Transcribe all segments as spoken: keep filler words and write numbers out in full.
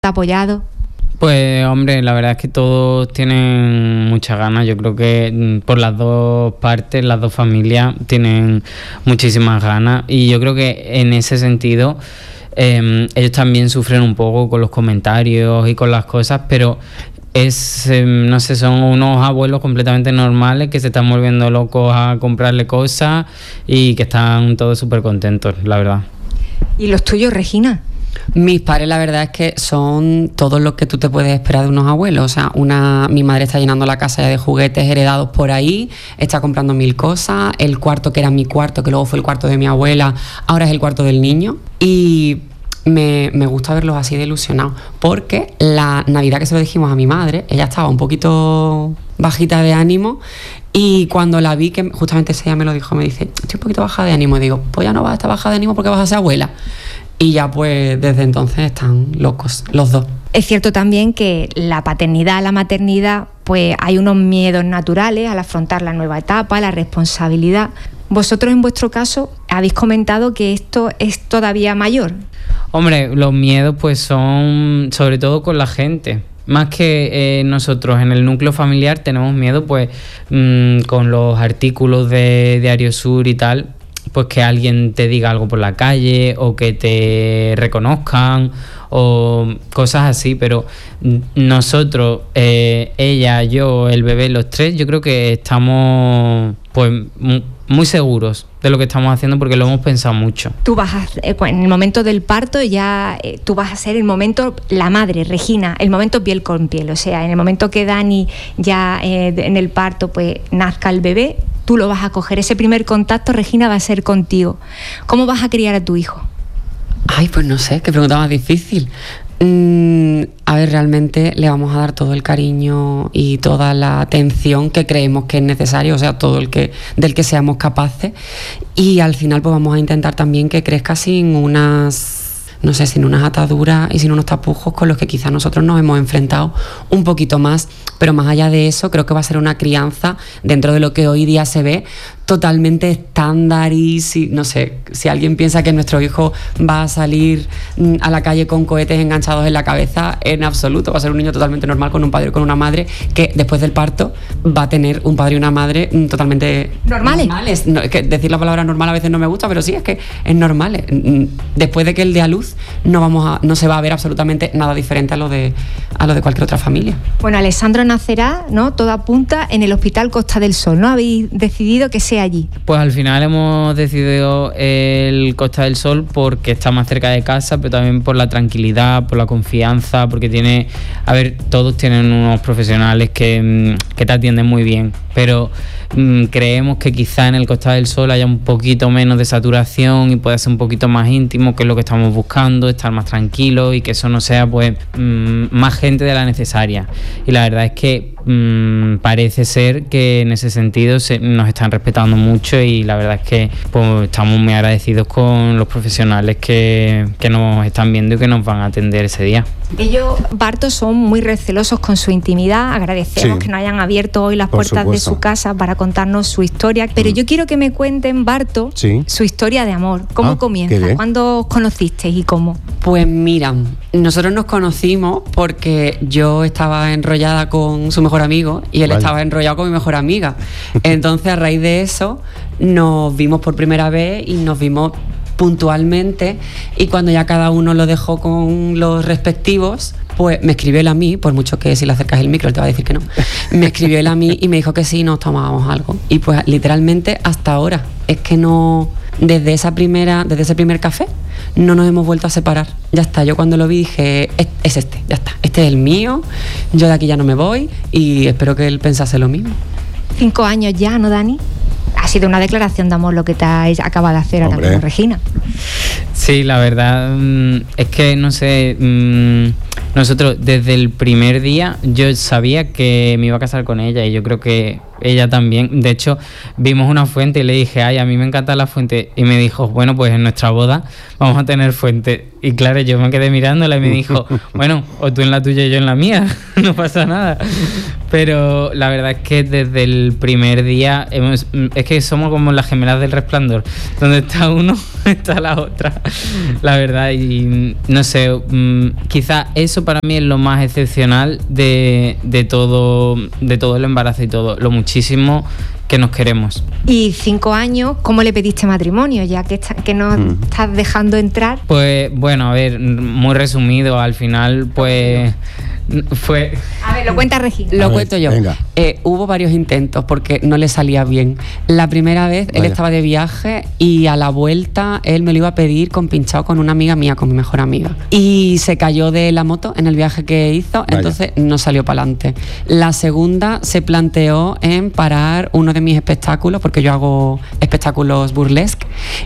¿Te ha apoyado? Pues hombre, la verdad es que todos tienen muchas ganas. Yo creo que por las dos partes, las dos familias tienen muchísimas ganas, y yo creo que en ese sentido eh, ellos también sufren un poco con los comentarios y con las cosas, pero es, eh, no sé, son unos abuelos completamente normales que se están volviendo locos a comprarle cosas y que están todos súper contentos, la verdad. ¿Y los tuyos, Regina? Mis padres, la verdad es que son todo lo que tú te puedes esperar de unos abuelos. O sea, una, mi madre está llenando la casa ya de juguetes heredados por ahí, está comprando mil cosas. El cuarto, que era mi cuarto, que luego fue el cuarto de mi abuela, ahora es el cuarto del niño. Y me, me gusta verlos así de ilusionados, porque la Navidad que se lo dijimos a mi madre, ella estaba un poquito bajita de ánimo, y cuando la vi, que justamente ese día me lo dijo, me dice, estoy un poquito baja de ánimo. Y digo, pues ya no vas a estar baja de ánimo porque vas a ser abuela. Y ya pues desde entonces están locos los dos. Es cierto también que la paternidad, la maternidad, pues hay unos miedos naturales al afrontar la nueva etapa, la responsabilidad. Vosotros en vuestro caso habéis comentado que esto es todavía mayor. Hombre, los miedos pues son sobre todo con la gente. Más que eh, nosotros en el núcleo familiar tenemos miedo pues mmm, con los artículos de Diario Sur y tal, pues que alguien te diga algo por la calle o que te reconozcan o cosas así, pero nosotros, eh, ella, yo, el bebé, los tres, yo creo que estamos pues muy seguros de lo que estamos haciendo porque lo hemos pensado mucho. Tú vas a, en el momento del parto ya eh, tú vas a ser el momento, la madre, Regina, el momento piel con piel, o sea, en el momento que Dani ya eh, en el parto pues nazca el bebé, tú lo vas a coger, ese primer contacto, Regina, va a ser contigo. ¿Cómo vas a criar a tu hijo? Ay, pues no sé, qué pregunta más difícil. Mm, a ver, realmente le vamos a dar todo el cariño y toda la atención que creemos que es necesario, o sea, todo el que del que seamos capaces, y al final pues vamos a intentar también que crezca sin unas, no sé, sin unas ataduras y sin unos tapujos con los que quizás nosotros nos hemos enfrentado un poquito más, pero más allá de eso creo que va a ser una crianza dentro de lo que hoy día se ve totalmente estándar, y si, no sé, si alguien piensa que nuestro hijo va a salir a la calle con cohetes enganchados en la cabeza, en absoluto, va a ser un niño totalmente normal con un padre y con una madre que después del parto va a tener un padre y una madre totalmente normales. normales. No, es que decir la palabra normal a veces no me gusta, pero sí, es que es normal. Después de que él dé a luz no, vamos a, no se va a ver absolutamente nada diferente a lo de, a lo de cualquier otra familia. Bueno, Alessandro nacerá, ¿no? Todo apunta en el Hospital Costa del Sol, ¿no? Habéis decidido que sea allí. Pues al final hemos decidido el Costa del Sol porque está más cerca de casa, pero también por la tranquilidad, por la confianza, porque tiene, a ver, todos tienen unos profesionales que, que te atienden muy bien, pero mmm, creemos que quizá en el Costa del Sol haya un poquito menos de saturación y pueda ser un poquito más íntimo, que es lo que estamos buscando, estar más tranquilos y que eso no sea pues mmm, más gente de la necesaria. Y la verdad es que mmm, parece ser que en ese sentido se, nos están respetando mucho, y la verdad es que pues, estamos muy agradecidos con los profesionales que, que nos están viendo y que nos van a atender ese día. Ellos, Barto, son muy recelosos con su intimidad. Agradecemos sí. que nos hayan abierto hoy las Por puertas supuesto. de su casa para contarnos su historia, pero mm. yo quiero que me cuenten, Barto, sí. su historia de amor. ¿Cómo ah, comienza? ¿Cuándo os conocisteis y cómo? Pues mira, nosotros nos conocimos porque yo estaba enrollada con su mejor amigo y él vale. estaba enrollado con mi mejor amiga. Entonces, a raíz de eso, nos vimos por primera vez y nos vimos puntualmente, y cuando ya cada uno lo dejó con los respectivos, pues me escribió él a mí, por mucho que si le acercas el micro él te va a decir que no, me escribió él a mí y me dijo que sí, nos tomábamos algo, y pues literalmente hasta ahora, es que no, desde esa primera, desde ese primer café no nos hemos vuelto a separar, ya está. Yo cuando lo vi dije, es, es este, ya está, este es el mío, yo de aquí ya no me voy, y espero que él pensase lo mismo. Cinco años ya, ¿no, Dani? Ha sido una declaración de amor lo que te acaba de hacer ahora mismo, Regina. Sí, la verdad es que, no sé, nosotros desde el primer día yo sabía que me iba a casar con ella, y yo creo que ella también. De hecho, vimos una fuente y le dije, ay, a mí me encanta la fuente, y me dijo, bueno, pues en nuestra boda vamos a tener fuente. Y claro, yo me quedé mirándola y me dijo, bueno, o tú en la tuya y yo en la mía, no pasa nada. Pero la verdad es que desde el primer día hemos, es que somos como las gemelas del Resplandor. Donde está uno, está la otra. La verdad, y no sé, quizás eso para mí es lo más excepcional de, de todo, de todo el embarazo y todo, lo muchísimo que nos queremos. Y cinco años, ¿cómo le pediste matrimonio? Ya que, está, que nos mm. estás dejando entrar. Pues bueno, a ver, muy resumido, al final pues fue... A ver, lo cuenta Regina. Lo cuento yo. Eh, hubo varios intentos porque no le salía bien. La primera vez Vaya. él estaba de viaje y a la vuelta él me lo iba a pedir compinchado con una amiga mía, con mi mejor amiga. Y se cayó de la moto en el viaje que hizo, Vaya. entonces no salió para adelante. La segunda se planteó en parar uno de mis espectáculos, porque yo hago espectáculos burlesque,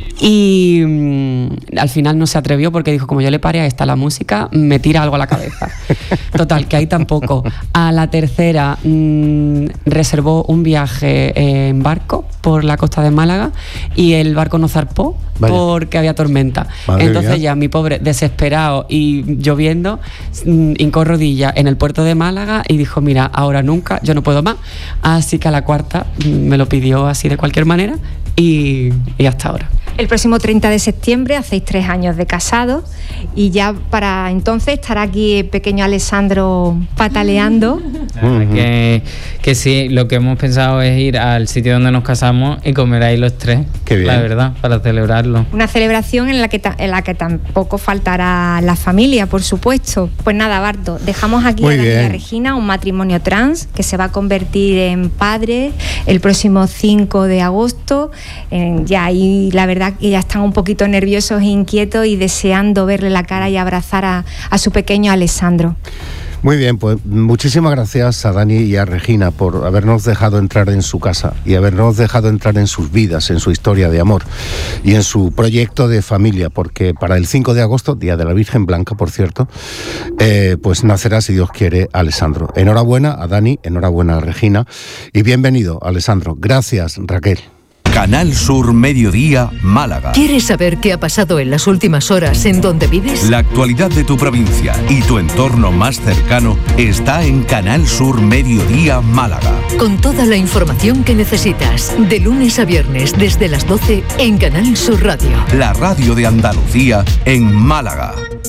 y mmm, al final no se atrevió porque dijo, como yo le pare a esta la música, me tira algo a la cabeza. Total, que ahí tampoco. A la tercera mmm, reservó un viaje en barco por la costa de Málaga y el barco no zarpó Vaya. porque había tormenta. Madre Entonces mía. ya mi pobre, desesperado y lloviendo, mmm, hincó rodilla en el puerto de Málaga y dijo, mira, ahora nunca, yo no puedo más. Así que a la cuarta mmm, me lo pidió así de cualquier manera y, y hasta ahora. El próximo treinta de septiembre hacéis tres años de casados y ya para entonces estará aquí el pequeño Alessandro pataleando. Uh-huh. que, que sí, lo que hemos pensado es ir al sitio donde nos casamos y comer ahí los tres. Qué bien. La verdad, para celebrarlo. Una celebración en la que, ta- en la que tampoco faltará la familia, por supuesto. Pues nada, Barto, dejamos aquí Muy a Dani y a Regina, un matrimonio trans que se va a convertir en padre el próximo cinco de agosto. Eh, ya ahí la verdad que ya están un poquito nerviosos e inquietos y deseando verle la cara y abrazar a, a su pequeño Alessandro. Muy bien, pues muchísimas gracias a Dani y a Regina por habernos dejado entrar en su casa y habernos dejado entrar en sus vidas, en su historia de amor y en su proyecto de familia, porque para el cinco de agosto, Día de la Virgen Blanca, por cierto, eh, pues nacerá, si Dios quiere, Alessandro. Enhorabuena a Dani, enhorabuena a Regina y bienvenido, Alessandro. Gracias, Raquel. Canal Sur Mediodía, Málaga. ¿Quieres saber qué ha pasado en las últimas horas en donde vives? La actualidad de tu provincia y tu entorno más cercano está en Canal Sur Mediodía, Málaga. Con toda la información que necesitas, de lunes a viernes desde las doce en Canal Sur Radio. La radio de Andalucía en Málaga.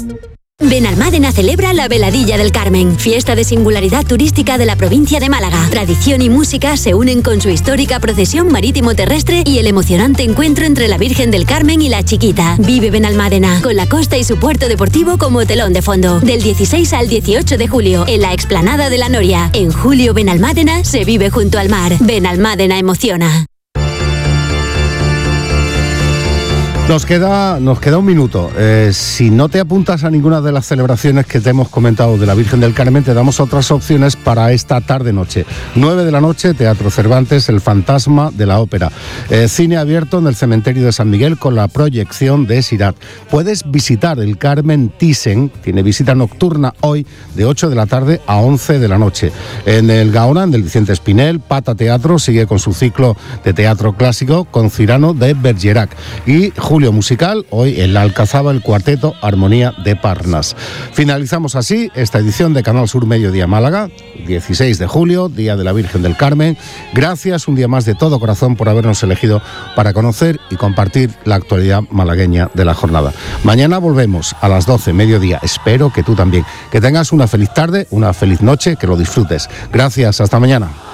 Benalmádena celebra la Veladilla del Carmen, fiesta de singularidad turística de la provincia de Málaga. Tradición y música se unen con su histórica procesión marítimo-terrestre y el emocionante encuentro entre la Virgen del Carmen y la Chiquita. Vive Benalmádena, con la costa y su puerto deportivo como telón de fondo. Del dieciséis al dieciocho de julio, en la explanada de la Noria. En julio, Benalmádena se vive junto al mar. Benalmádena emociona. Nos queda, nos queda un minuto. Eh, si no te apuntas a ninguna de las celebraciones que te hemos comentado de la Virgen del Carmen, te damos otras opciones para esta tarde-noche. nueve de la noche, Teatro Cervantes, El Fantasma de la Ópera. Eh, cine abierto en el Cementerio de San Miguel con la proyección de Sirat. Puedes visitar el Carmen Thyssen, tiene visita nocturna hoy de ocho de la tarde a once de la noche. En el Gaona, del Vicente Espinel, Pata Teatro sigue con su ciclo de teatro clásico con Cyrano de Bergerac. Y Julio Musical, hoy en la Alcazaba el cuarteto Armonía de Parnas. Finalizamos así esta edición de Canal Sur Mediodía Málaga, dieciséis de julio, Día de la Virgen del Carmen. Gracias un día más de todo corazón por habernos elegido para conocer y compartir la actualidad malagueña de la jornada. Mañana volvemos a las doce, mediodía. Espero que tú también. Que tengas una feliz tarde, una feliz noche, que lo disfrutes. Gracias, hasta mañana.